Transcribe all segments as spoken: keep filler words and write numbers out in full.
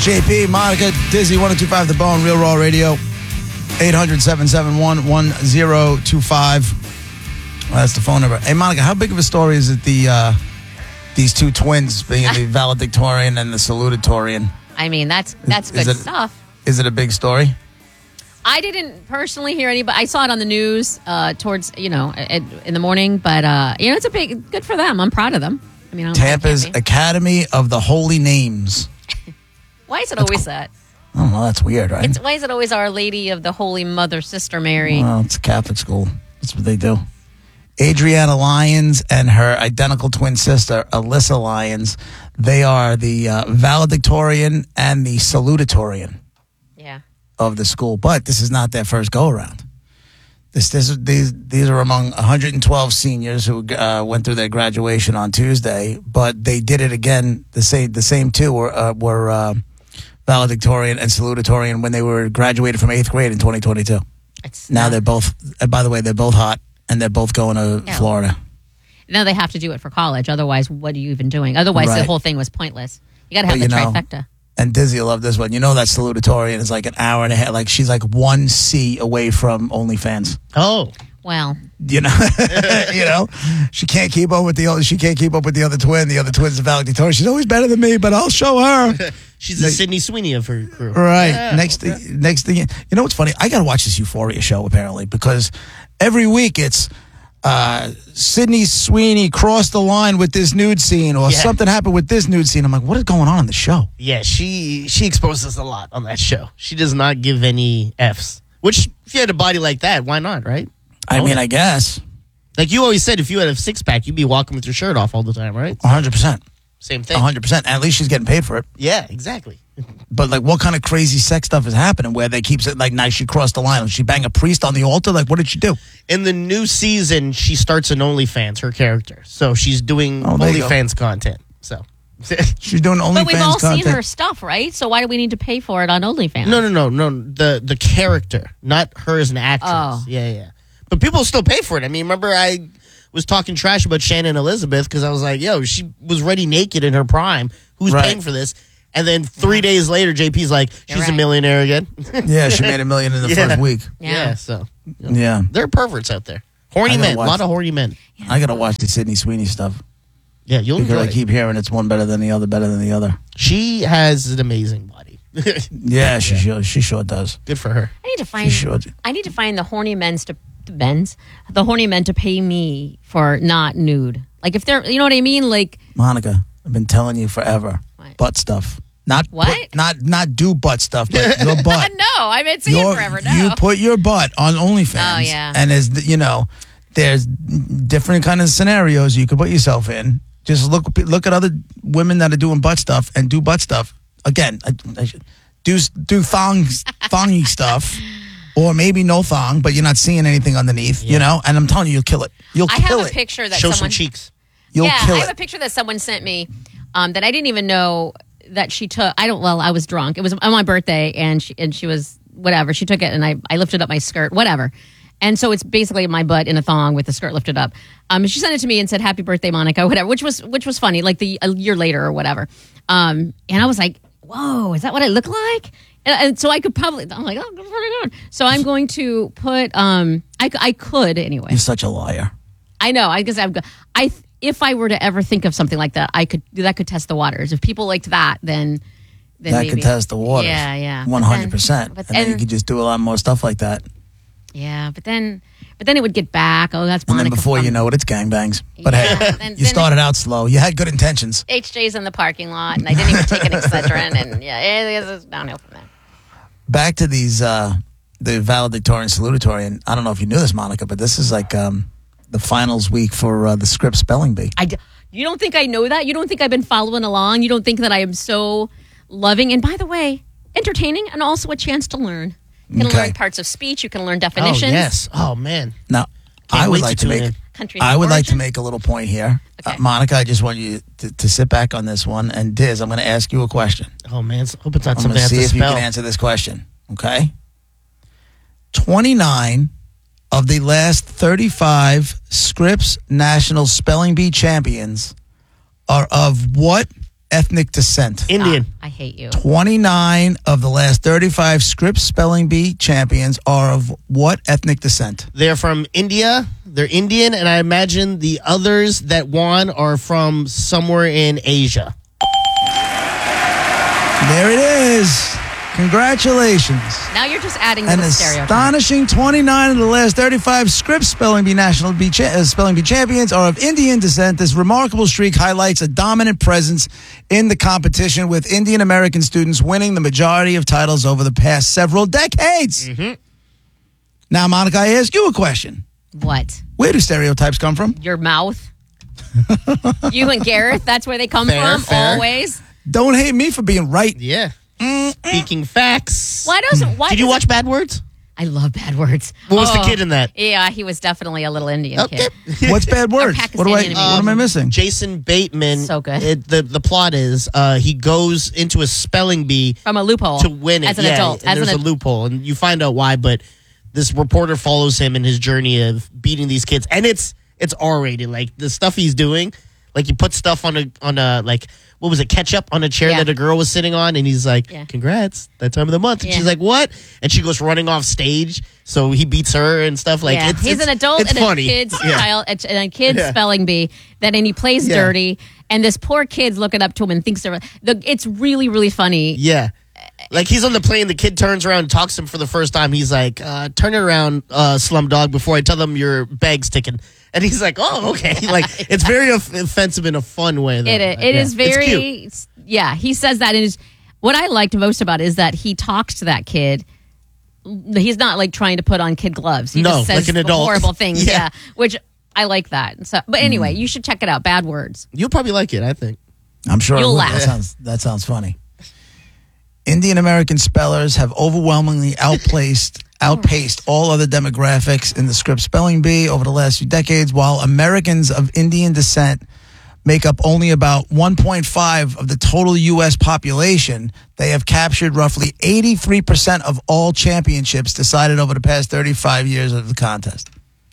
It's J P, Monica, Dizzy, one oh two five The Bone, Real Raw Radio, eight hundred, seven seven one, one oh two five. That's the phone number. Hey, Monica, how big of a story is it the uh, these two twins being the valedictorian and the salutatorian? I mean, that's that's good is it, stuff. Is it a big story? I didn't personally hear any, but I saw it on the news uh, towards, you know, at, in the morning. But, uh, you know, it's a big, good for them. I'm proud of them. I mean, I don't Tampa's know, Academy of the Holy Names. Why is it That's always cool. that? I don't know. That's weird, right? It's, why is it always Our Lady of the Holy Mother, Sister Mary? Well, it's a Catholic school. That's what they do. Adriana Lyons and her identical twin sister, Alyssa Lyons, they are the uh, valedictorian and the salutatorian Yeah. of the school. But this is not their first go-around. This, this, these, these are among one hundred twelve seniors who uh, went through their graduation on Tuesday, but they did it again. The same, the same two were, uh, were uh, valedictorian and salutatorian when they were graduated from eighth grade in twenty twenty-two. It's Now not- they're both, uh, by the way, they're both hot, and they're both going to Yeah. Florida. Now they have to do it for college. Otherwise, what are you even doing? Otherwise, Right. the whole thing was pointless. You got to have But the you know- trifecta. And Dizzy will love this one. You know that salutatorian is like an hour and a half. Like she's like one C away from OnlyFans. Oh. Well, You know, you know, she can't keep up with the other. She can't keep up with the other twin. The other twin's the valedictorian. She's always better than me, but I'll show her. She's the Like- Sydney Sweeney of her crew. Right. Yeah, next okay. thing, next thing. You know what's funny? I got to watch this Euphoria show apparently because every week it's uh, Sydney Sweeney crossed the line with this nude scene, or Yeah. something happened with this nude scene. I'm like, what is going on in the show? Yeah, she she exposes a lot on that show. She does not give any Fs. Which, if you had a body like that, why not, right? I Oh. mean, I guess Like you always said, if you had a six pack, you'd be walking with your shirt off all the time, right? one hundred percent. Same thing. one hundred percent. At least she's getting paid for it. Yeah, exactly. But like, what kind of crazy sex stuff is happening where they keep saying like, "Nice, she crossed the line"? Did she bang a priest on the altar? Like, what did she do? In the new season, she starts an OnlyFans, her character. So she's doing Oh, there you go. OnlyFans content. So She's doing OnlyFans but we've all content. seen her stuff, right? So why do we need to pay for it on OnlyFans? no, no, no, no. The the character, not her as an actress. Oh. Yeah, yeah. But people still pay for it. I mean, remember I was talking trash about Shannon Elizabeth because I was like, yo, she was ready naked in her prime. Who's Right. paying for this? And then three days later, J P's like, she's You're a right. millionaire again. Yeah, she made a million in the Yeah. first week. yeah. Yeah. So Yeah, there are perverts out there. Horny I gotta men. A watch- lot of horny men. I gotta watch the Sydney Sweeney stuff Yeah, you'll because enjoy I it. keep hearing it's one better than the other, better than the other. She has an amazing body. Yeah, she sure she sure does. Good for her. I need to She find. sure. do. I need to find the horny men's to men's the horny men to pay me for not nude. Like if they're, you know what I mean? Like Monica, I've been telling you forever. What? Butt stuff. Not What? put- not not do butt stuff, but your butt. no, I've been saying Your- forever. No, You put your butt on OnlyFans. Oh, yeah. And as you know, there's different kind of scenarios you could put yourself in. Just look look at other women that are doing butt stuff and do butt stuff. Again, I, I should, do do thong thongy stuff, or maybe no thong, but you're not seeing anything underneath. You know, and I'm telling you, you'll kill it. You'll I kill have a it. picture that Show someone. some cheeks. You'll yeah, kill I have it. a picture that someone sent me um, that I didn't even know that she took. I don't. Well, I was drunk. It was on my birthday, and she and she was whatever. She took it, and I I lifted up my skirt, whatever. And so it's basically my butt in a thong with the skirt lifted up. Um, she sent it to me and said, "Happy birthday, Monica," whatever, which was which was funny, like the a year later or whatever. Um, and I was like, "Whoa, is that what I look like?" And, and so I could probably, I'm like, "Oh, that's pretty good." So I'm going to put, um, I c- I could anyway. You're such a liar. I know. I guess I'm. go- I th- if I were to ever think of something like that, I could. That could test the waters. If people liked that, then then That maybe. could test the waters. Yeah, yeah. One But then- hundred percent. but And then you then- could just do a lot more stuff like that. Yeah, but then, but then it would get back. Oh, that's And Monica. then before from- you know it, it's gangbangs. But Yeah, hey, then- you then- started out slow. You had good intentions. H J's in the parking lot, and I didn't even take an Excedrin, and yeah, it is downhill from there. Back to these, uh, the valedictorian, salutatorian. I don't know if you knew this, Monica, but this is like um, the finals week for uh, the Scripps Spelling Bee. I. d- You don't think I know that? You don't think I've been following along? You don't think that I am so loving? And by the way, entertaining and also a chance to learn. You can Okay. learn parts of speech. You can learn Oh, definitions. yes. Oh, man. Now, Can't I would wait like to to tune make. in. Countries I of would like to origin. make a little point here, Okay. uh, Monica. I just want you to, to sit back on this one, and Diz, I'm going to ask you a question. Oh, man. I hope it's not I'm something going I to have see to if you spell. can answer this question. Okay. twenty-nine of the last thirty-five Scripps National Spelling Bee champions are of what ethnic descent? Indian. I hate you. twenty-nine of the last thirty-five Scripps Spelling Bee champions are of what ethnic descent? They're from India. They're Indian, and I imagine the others that won are from somewhere in Asia. There it is. Congratulations. Now you're just adding to An the stereotype. astonishing twenty-nine of the last thirty-five Scripps Spelling Bee National Bee cha- uh, Spelling Bee champions are of Indian descent. This remarkable streak highlights a dominant presence in the competition, with Indian American students winning the majority of titles over the past several decades. Mm-hmm. Now, Monica, I ask you a question. What? Where do stereotypes come from? Your mouth? You and Gareth, that's where they come Fair, from, fair. always? Don't hate me for being right. Yeah. Speaking facts. Why doesn't... Why Did you doesn't- watch Bad Words? I love bad words. What was the Oh, kid in that? Yeah, he was definitely a little Indian Okay. kid. What's bad words? What do I? Pakistani What am I missing? Jason Bateman. So good. It, the the plot is uh, he goes into a spelling bee From a loophole. to win it. As an yeah, adult. and As there's an a ad- loophole, and you find out why. But this reporter follows him in his journey of beating these kids, and it's it's R rated. Like the stuff he's doing, like he put stuff on a on a like what was it, ketchup on a chair Yeah. that a girl was sitting on, and he's like, Yeah. "Congrats, that time of the month." And Yeah. she's like, "What?" And she goes running off stage, so he beats her and stuff. Like yeah. it's, he's it's- an adult it's and funny. a kid's Yeah. child and a kid's Yeah. spelling bee that and he plays Yeah. dirty and this poor kid's looking up to him and thinks they're the it's really really funny. Yeah. Like he's on the plane, the kid turns around and talks to him for the first time. He's like, uh, turn it around, uh, Slumdog, before I tell them your bag's ticking. And he's like, oh, okay. Like, it's very off- offensive in a fun way, though. It is, Like, it yeah. is It's cute. very yeah, he says that and is what I liked most about it is that he talks to that kid. He's not like trying to put on kid gloves. He No, just says like an adult. horrible things. Yeah. yeah. Which I like that. So but anyway, you should check it out. Bad words. You'll probably like it, I think. I'm sure You'll it would. laugh. That sounds that sounds funny. Indian American spellers have overwhelmingly outplaced outpaced all other demographics in the Scripps Spelling Bee over the last few decades, while Americans of Indian descent make up only about one point five of the total U S population. They have captured roughly eighty-three percent of all championships decided over the past thirty-five years of the contest.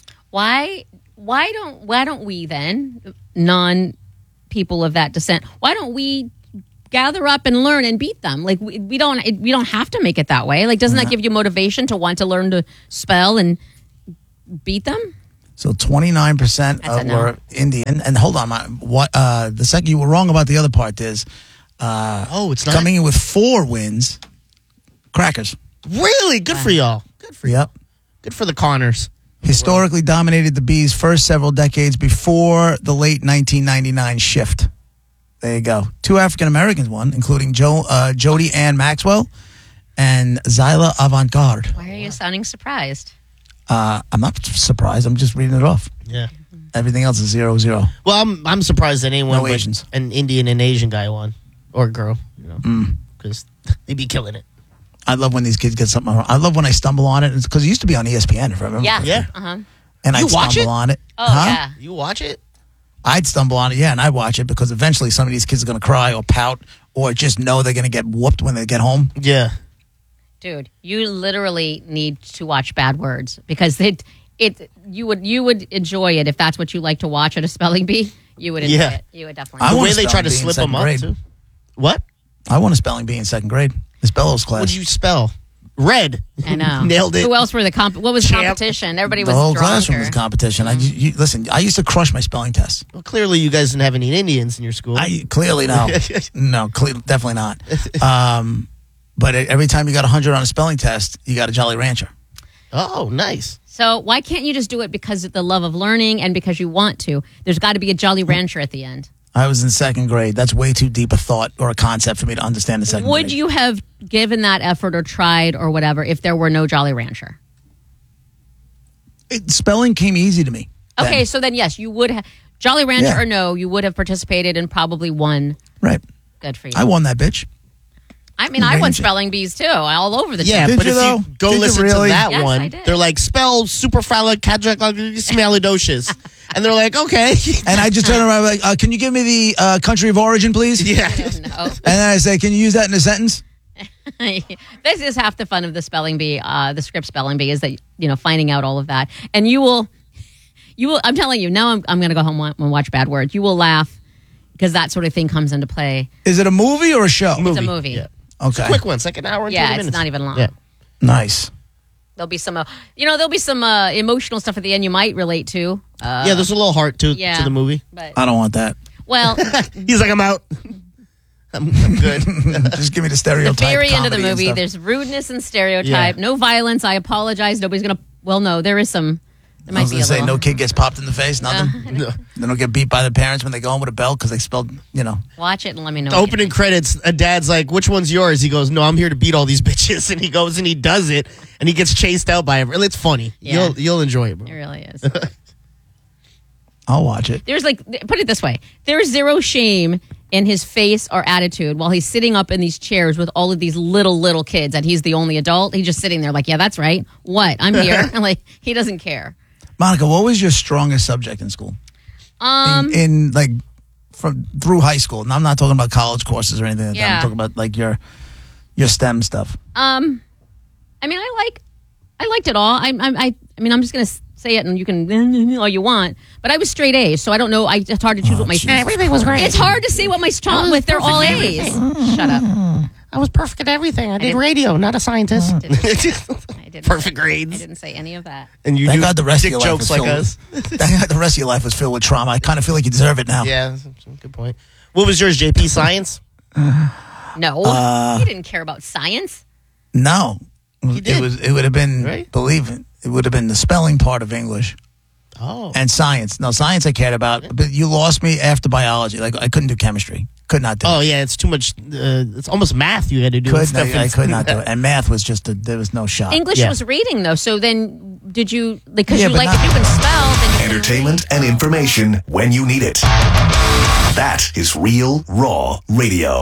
Why why don't why don't we then non people of that descent why don't we gather up and learn and beat them like we, we don't it, we don't have to make it that way like doesn't that give you motivation to want to learn to spell and beat them? So twenty-nine percent That's a of no. were Indian. And hold on, my- what? Uh, the second you were wrong about the other part is uh, Oh, it's not? coming in with four wins. Crackers. Really? Good for y'all. Good for Yep. Good for the Connors. Historically dominated the Bees' first several decades before the late nineteen ninety-nine shift. There you go. Two African Americans won, including jo- uh, Jody Ann Maxwell and Zyla Avantgarde. Why are you sounding surprised? Uh, I'm not surprised. I'm just reading it off. Yeah. Everything else is zero zero. Well, I'm I'm surprised that anyone No but Asians. an Indian and Asian guy won. Or girl, you know. Mm. Because they'd be killing it. I love when these kids get something wrong. I love when I stumble on it because it used to be on E S P N, if I remember. Yeah. Yeah. Uh-huh. And You I'd watch stumble it? on it. Oh Huh? yeah. You watch it? I'd stumble on it, yeah, and I'd watch it because eventually some of these kids are going to cry or pout or just know they're going to get whooped when they get home. Yeah. Dude, you literally need to watch Bad Words because it it you would you would enjoy it if that's what you like to watch at a spelling bee. You would enjoy Yeah. it. You would definitely. I The want way a they try spelling to bee in slip them second up, grade. too. What? I won a spelling bee in second grade. Miss Bellows class. What'd you spell? Red. I know. Nailed it. Who else were the comp? What was the Champ. competition? Everybody the was whole drunk. classroom or- was competition. I, you, listen, I used to crush my spelling tests. Well, clearly you guys didn't have any Indians in your school. I clearly no, no, cle- definitely not. Um, but every time you got a hundred on a spelling test, you got a Jolly Rancher. oh, nice. So why can't you just do it because of the love of learning and because you want to? There's got to be a Jolly Rancher at the end. I was in second grade. That's way too deep a thought or a concept for me to understand in second Would grade. you have given that effort or tried or whatever if there were no Jolly Rancher? It, spelling came easy to me. then. Okay, so then yes, you would have Jolly Rancher Yeah. or no, you would have participated and probably won. Right. Good for you. I won that bitch. I mean, I won Ranger. spelling bees too, all over the Yeah, shop. Did but you, if though? you go Did you listen really? to that Yes, I one, did. they're like, spell superfallicadragalicious. And they're like, okay. And I just turn around like, uh, can you give me the uh, country of origin, please? yeah. No. And then I say, can you use that in a sentence? This is half the fun of the spelling bee, uh, the script spelling bee, is that you know finding out all of that, and you will, you will. I'm telling you now. I'm I'm going to go home and watch Bad Words. You will laugh because that sort of thing comes into play. Is it a movie or a show? It's a movie. Yeah. Okay. Quick one. It's like an hour and Yeah, twenty it's minutes. not even long. Yeah. Nice. There'll be some, uh, you know, there'll be some uh, emotional stuff at the end you might relate to. Uh, yeah, there's a little heart to, yeah. to the movie. But I don't want that. well, He's like, I'm out. I'm, I'm good. Just give me the the stereotype. very end of the comedy and movie, stuff. there's rudeness and stereotype. Yeah. No violence. I apologize. Nobody's gonna. Well, no, there is some. There I might was be gonna a say little. no kid gets popped in the face. Nothing. No. They don't get beat by the parents when they go home with a belt because they spelled. You know. Watch it and let me know. The opening credits, a dad's like, which one's yours? He goes, no, I'm here to beat all these bitches. And he goes and he does it, and he gets chased out by everyone. It's funny. Yeah. You'll you'll enjoy it, bro. It really is. I'll watch it. There's like, put it this way: there's zero shame in his face or attitude while he's sitting up in these chairs with all of these little little kids, and he's the only adult. He's just sitting there like, yeah, that's right. What? I'm here. And like, he doesn't care. Monica, what was your strongest subject in school? Um, in, in like from through high school. And I'm not talking about college courses or anything like that. Yeah. I'm talking about like your your STEM stuff. um, I mean, I like, I liked it all. I, I, I, I mean, I'm just gonna say it, and you can all you want. But I was straight A's, so I don't know. I it's hard to choose Oh, what my Jesus. Everything was great. It's hard to say what my strong with. They're all A's. Shut up. I was perfect at everything. I did didn't- radio, not a scientist. I didn't Perfect say, grades. I didn't say any of that. And you Thank do God the rest dick of your life jokes was like filled us. with- Thank God the rest of your life was filled with trauma. I kind of feel like you deserve it now. Yeah, that's a good point. What was yours, J P? Science? No, Uh, he didn't care about science. No, He did. it was. It would have been. Right? Believe it. It would have been the spelling part of English Oh. and science. No, science I cared about, but you lost me after biology. Like I couldn't do chemistry. Could not do. Oh, it. yeah, it's too much. Uh, it's almost math you had to do. Could Stuff I, I in- could not do it. And math was just a, there was no shot. English Yeah. was reading though. So then, did you because Yeah, you but like not- if you can spell? Then you can Entertainment and information when you need it. That is Real Raw Radio.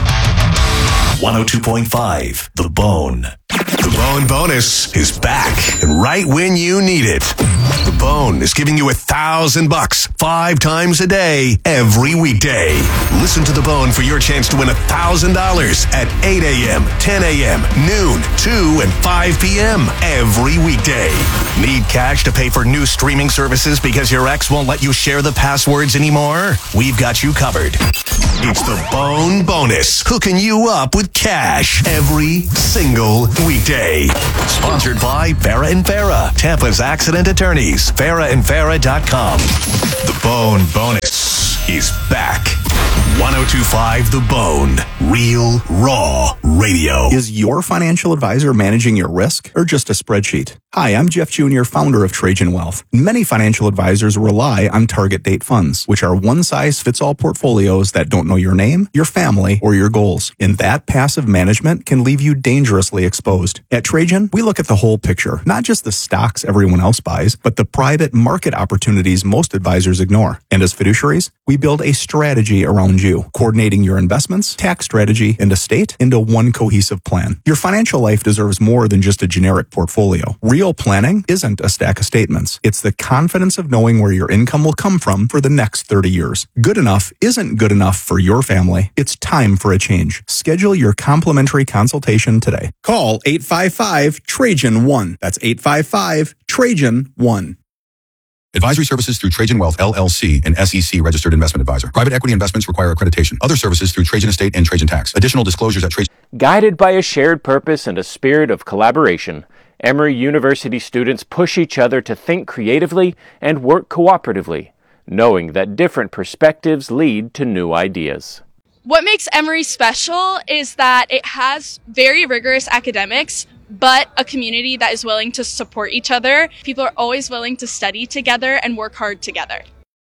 one oh two point five The Bone. The Bone Bonus is back and right when you need it. The Bone is giving you a thousand bucks five times a day, every weekday. Listen to The Bone for your chance to win a thousand dollars at eight a.m., ten a.m., noon, two, and five p.m. every weekday. Need cash to pay for new streaming services because your ex won't let you share the passwords anymore? We've got you covered. It's the Bone Bonus, hooking you up with cash every single weekday. Sponsored by Farah and Farah, Tampa's accident attorneys, farah and farah dot com. The Bone Bonus is back. one oh two point five The Bone, Real Raw Radio. Is your financial advisor managing your risk or just a spreadsheet? Hi, I'm Jeff Junior, founder of Trajan Wealth. Many financial advisors rely on target date funds, which are one-size-fits-all portfolios that don't know your name, your family, or your goals. And that passive management can leave you dangerously exposed. At Trajan, we look at the whole picture, not just the stocks everyone else buys, but the private market opportunities most advisors ignore. And as fiduciaries, we build a strategy around you, coordinating your investments, tax strategy, and estate into one cohesive plan. Your financial life deserves more than just a generic portfolio. Real planning isn't a stack of statements. It's the confidence of knowing where your income will come from for the next thirty years. Good enough isn't good enough for your family. It's time for a change. Schedule your complimentary consultation today. Call eight five five Trajan one. That's eight five five Trajan one. Advisory services through Trajan Wealth, L L C, an S E C registered investment advisor. Private equity investments require accreditation. Other services through Trajan Estate and Trajan Tax. Additional disclosures at Trajan. Guided by a shared purpose and a spirit of collaboration, Emory University students push each other to think creatively and work cooperatively, knowing that different perspectives lead to new ideas. What makes Emory special is that it has very rigorous academics, but a community that is willing to support each other. People are always willing to study together and work hard together.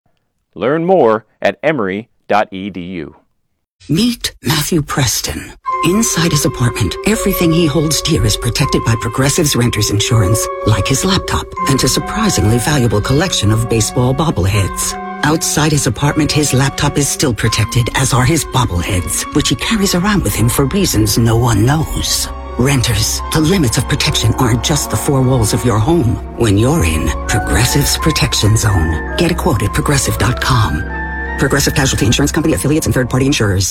Learn more at emory dot e d u. Meet Matthew Preston. Inside his apartment, everything he holds dear is protected by Progressive's Renters Insurance, like his laptop and a surprisingly valuable collection of baseball bobbleheads. Outside his apartment, his laptop is still protected, as are his bobbleheads, which he carries around with him for reasons no one knows. Renters, the limits of protection aren't just the four walls of your home. When you're in Progressive's Protection Zone, get a quote at progressive dot com. Progressive Casualty Insurance Company, affiliates, and third-party insurers.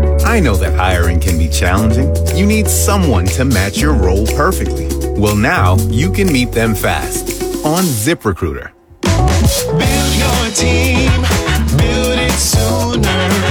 I know that hiring can be challenging. You need someone to match your role perfectly. Well, now you can meet them fast on ZipRecruiter. Build your team, build it sooner.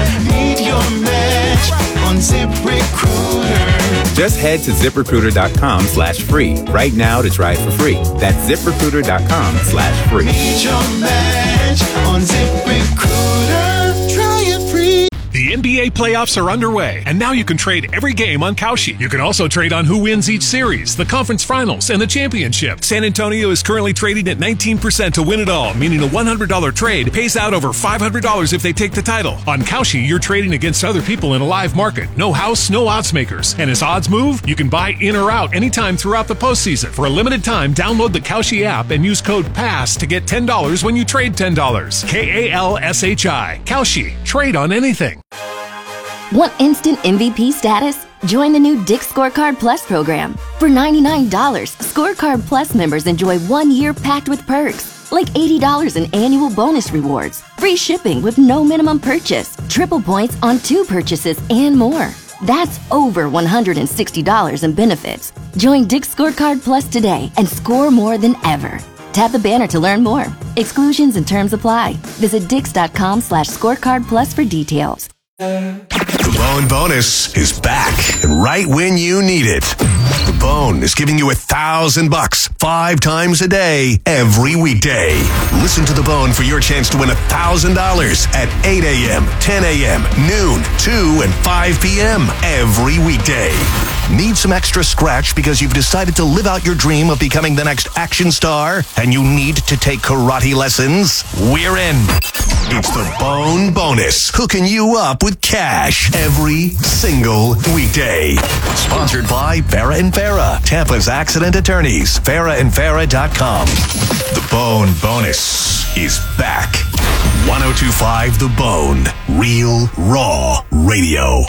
on ZipRecruiter. Just head to ZipRecruiter.com slash free right now to try it for free. That's ZipRecruiter.com slash free. Meet your match on ZipRecruiter. Try it free. The N B A playoffs are underway, and now you can trade every game on Kalshi. You can also trade on who wins each series, the conference finals, and the championship. San Antonio is currently trading at nineteen percent to win it all, meaning a one hundred dollars trade pays out over five hundred dollars if they take the title. On Kalshi, you're trading against other people in a live market. No house, no odds makers. And as odds move, you can buy in or out anytime throughout the postseason. For a limited time, download the Kalshi app and use code PASS to get ten dollars when you trade ten dollars. K A L S H I. Kalshi. Trade on anything. Want instant M V P status? Join the new Dick's Scorecard Plus program. For ninety-nine dollars, Scorecard Plus members enjoy one year packed with perks, like eighty dollars in annual bonus rewards, free shipping with no minimum purchase, triple points on two purchases, and more. That's over one hundred sixty dollars in benefits. Join Dick's Scorecard Plus today and score more than ever. Tap the banner to learn more. Exclusions and terms apply. Visit dix.com slash scorecard plus for details. The Bone Bonus is back, and right when you need it. The Bone is giving you a thousand bucks five times a day, every weekday. Listen to The Bone for your chance to win a thousand dollars at eight a.m., ten a.m., noon, two, and five p.m. every weekday. Need some extra scratch because you've decided to live out your dream of becoming the next action star and you need to take karate lessons? We're in. It's the Bone Bonus, hooking you up with cash every single weekday. Sponsored by Farah and Farah, Tampa's accident attorneys, farah and farah dot com. The Bone Bonus is back. one oh two point five The Bone, Real Raw Radio.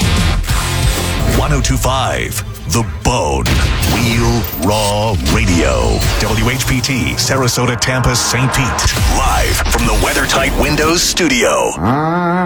one oh two point five The Bone, Real Raw Radio. W H P T, Sarasota, Tampa, Saint Pete. Live from the WeatherTight Windows studio.